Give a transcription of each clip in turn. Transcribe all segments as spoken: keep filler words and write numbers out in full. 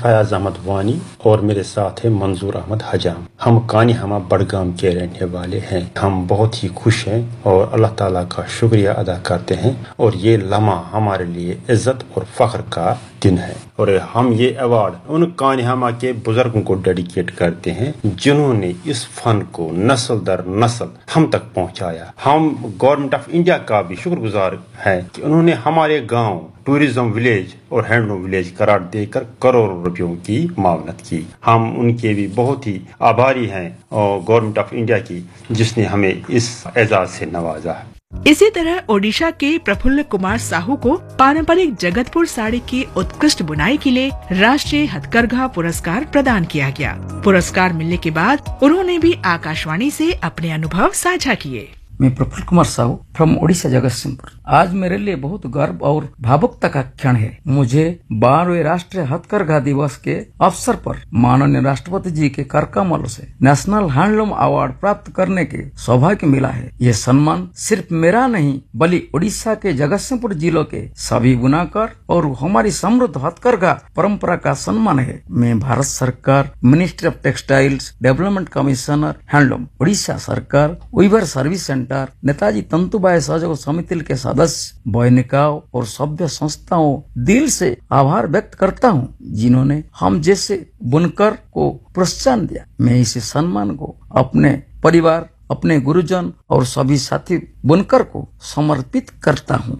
फयाज अहमद वानी और मेरे साथ है मंजूर अहमद हजाम। हम कानिहामा बडगाम के रहने वाले हैं। हम बहुत ही खुश हैं और अल्लाह ताला का शुक्रिया अदा करते हैं और ये लम्हा हमारे लिए इज्जत और फख्र का दिन है। और हम ये अवार्ड उन कानिहामा के बुजुर्गों को डेडिकेट करते हैं जिन्होंने इस फन को नस्ल दर नस्ल हम तक पहुंचाया। हम गवर्नमेंट ऑफ इंडिया का भी शुक्रगुजार हैं कि उन्होंने हमारे गांव टूरिज्म विलेज और हैंडलूम विलेज करार देकर करोड़ों रुपयों की मावनत की। हम उनके भी बहुत ही आभारी हैं और गवर्नमेंट ऑफ इंडिया की जिसने हमें इस एजाज से नवाजा। इसी तरह ओडिशा के प्रफुल्ल कुमार साहू को पारंपरिक जगतपुर साड़ी की उत्कृष्ट बुनाई के लिए राष्ट्रीय हथकरघा पुरस्कार प्रदान किया गया। पुरस्कार मिलने के बाद उन्होंने भी आकाशवाणी से अपने अनुभव साझा किए। मैं प्रफुल्ल कुमार साहू फ्रॉम ओडिशा जगतसिंहपुर। आज मेरे लिए बहुत गर्व और भावुकता का क्षण है। मुझे बारहवें राष्ट्रीय हथकरघा दिवस के अवसर पर माननीय राष्ट्रपति जी के कर कमल से नेशनल हैंडलूम अवार्ड प्राप्त करने के सौभाग्य मिला है। ये सम्मान सिर्फ मेरा नहीं बल्कि ओडिशा के जगतसिंहपुर जिलों के सभी बुनाकर और हमारी समृद्ध हथकरघा परंपरा का सम्मान है। मैं भारत सरकार ministry of textiles development commissioner handloom Odisha सरकार वीवर सर्विस सेंटर नेताजी तंतुबाई सहयोग समिति के सदस्य बहनिकाओं और सभ्य संस्थाओं दिल से आभार व्यक्त करता हूं जिन्होंने हम जैसे बुनकर को प्रोत्साहन दिया। मैं इस सम्मान को अपने परिवार अपने गुरुजन और सभी साथी बुनकर को समर्पित करता हूं।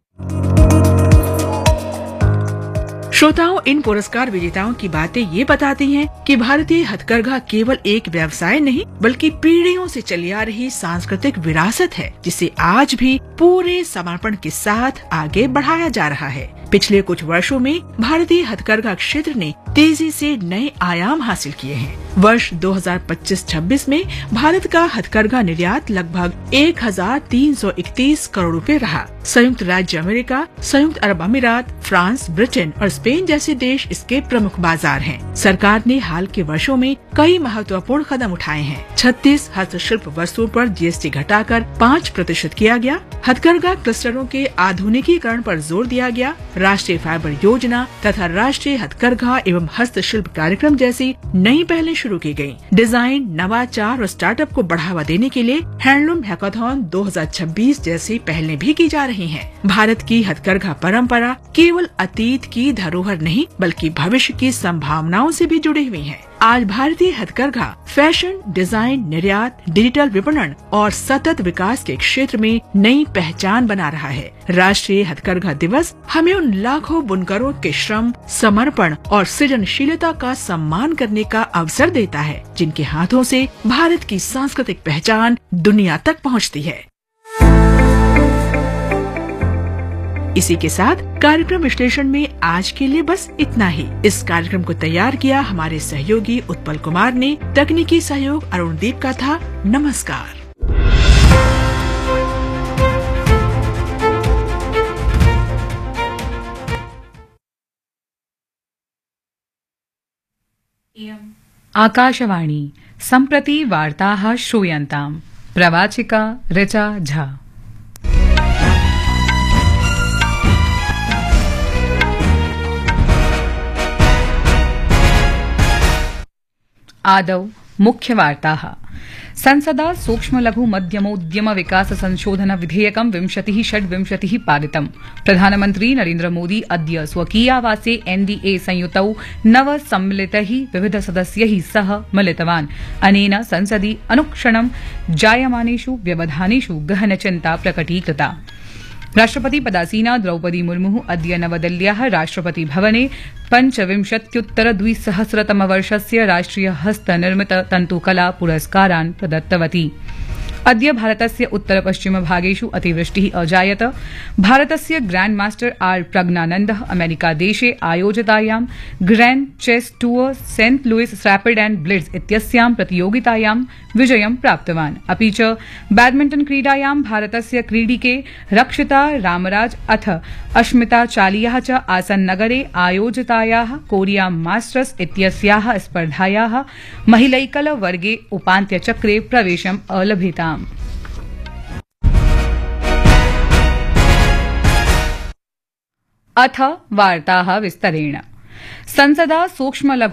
श्रोताओं, इन पुरस्कार विजेताओं की बातें ये बताती हैं कि भारतीय हथकरघा केवल एक व्यवसाय नहीं बल्कि पीढ़ियों से चली आ रही सांस्कृतिक विरासत है जिसे आज भी पूरे समर्पण के साथ आगे बढ़ाया जा रहा है। पिछले कुछ वर्षों में भारतीय हथकरघा क्षेत्र ने तेजी से नए आयाम हासिल किए हैं। वर्ष दो हज़ार पच्चीस छब्बीस में भारत का हथकरघा निर्यात लगभग एक हजार तीन सौ इकतीस करोड़ रुपए रहा। संयुक्त राज्य अमेरिका, संयुक्त अरब अमीरात, फ्रांस, ब्रिटेन और स्पेन जैसे देश इसके प्रमुख बाजार हैं। सरकार ने हाल के वर्षों में कई महत्वपूर्ण कदम उठाए हैं। छत्तीस हस्तशिल्प वस्तुओं पर जीएसटी घटाकर पाँच प्रतिशत किया गया। हथकरघा क्लस्टरों के आधुनिकीकरण पर जोर दिया गया। राष्ट्रीय फाइबर योजना तथा राष्ट्रीय हथकरघा एवं हस्तशिल्प कार्यक्रम जैसी नई पहलें शुरू की गयी। डिजाइन, नवाचार और स्टार्टअप को बढ़ावा देने के लिए हैंडलूम हैकाथॉन दो हज़ार छब्बीस जैसी पहलें भी की जा रही हैं। भारत की हथकरघा परंपरा केवल अतीत की धरोहर नहीं बल्कि भविष्य की संभावनाओं से भी जुड़ी हुई है। आज भारतीय हथकरघा फैशन, डिजाइन, निर्यात, डिजिटल विपणन और सतत विकास के क्षेत्र में नई पहचान बना रहा है। राष्ट्रीय हथकरघा दिवस हमें उन लाखों बुनकरों के श्रम, समर्पण और सृजनशीलता का सम्मान करने का अवसर देता है जिनके हाथों से भारत की सांस्कृतिक पहचान दुनिया तक पहुंचती है। इसी के साथ कार्यक्रम विश्लेषण में आज के लिए बस इतना ही। इस कार्यक्रम को तैयार किया हमारे सहयोगी उत्पल कुमार ने। तकनीकी सहयोग अरुणदीप का था। नमस्कार। आकाशवाणी सम्प्रति वार्ताः श्रूयन्ताम्। प्रवाचिका ऋचा झा। आदौ मुख्यवार्ताः। संसदा सूक्ष्म लघु मध्यमोद्यम विकास संशोधन विधेयकं विंशतिः षड्विंशतिः पारितम्। प्रधानमन्त्री नरेन्द्र मोदी अद्य स्वकीयावासे एनडीए संयुतौ नव सम्मिलितैः विविध सदस्यैः सह मिलितवान्। अनेन संसदि अनुक्षणं जायमानेषु व्यवधानेषु गहनचिन्ता प्रकटीकृता। राष्ट्रपति पदासीना द्रौपदी मुर्मु अद्य नवदिल्ल्याः राष्ट्रपति भवने पञ्चविंशत्युत्तर द्विसहस्रतमवर्षस्य राष्ट्रिय हस्तनिर्मित तन्तुकला पुरस्कारान् प्रदत्तवती। अद्य भारतस्य उत्तर पश्चिम भागेषु अतिवृष्टिः अजायत। भारतस्य ग्रैंड मास्टर आर प्रज्ञानन्दः अमेरिका देशे आयोजितायां grand chess tour Saint Louis rapid and blitz इत्यस्यां प्रतियोगितायां विजयं प्राप्तवान्। अपि च बैडमिंटन क्रीडायां भारतस्य क्रीडिके रक्षिता रामराज अथ अश्मिता चालियाः च आसन्नगरे आयोजितायाः कोरिया मास्टर्स इत्यस्याः स्पर्धायाः महिलैकल वर्गे उपान्त्यचक्रे प्रवेशम् अलभिताम्। अथ वार्ताः विस्तरेण। संसदा सूक्ष्म लघु